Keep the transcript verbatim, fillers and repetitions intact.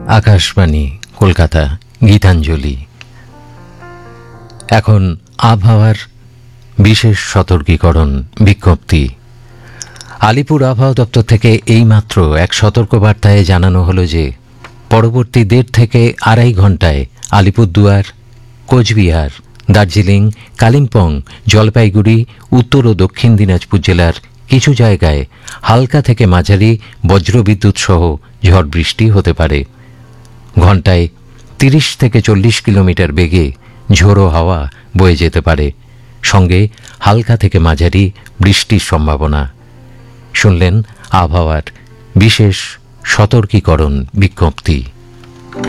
আকাশবাণী কলকাতা, গীতাঞ্জলি। এখন আবহাওয়ার বিশেষ সতর্কীকরণ বিজ্ঞপ্তি। আলিপুর আবহাওয়া দপ্তর থেকে এইমাত্র এক সতর্কবার্তায় জানানো হলো যে পরবর্তী দেড় থেকে আড়াই ঘন্টায় আলিপুরদুয়ার, কোচবিহার, দার্জিলিং, কালিম্পং, জলপাইগুড়ি, উত্তর ও দক্ষিণ দিনাজপুর জেলার কিছু জায়গায় হালকা থেকে মাঝারি বজ্রবিদ্যুৎ সহ ঝড় বৃষ্টি হতে পারে। ঘণ্টায় তিরিশ থেকে চল্লিশ কিলোমিটার বেগে ঝোড়ো হাওয়া বয়ে যেতে পারে, সঙ্গে হালকা থেকে মাঝারি বৃষ্টির সম্ভাবনা। শুনলেন আবহাওয়ার বিশেষ সতর্কীকরণ বিজ্ঞপ্তি।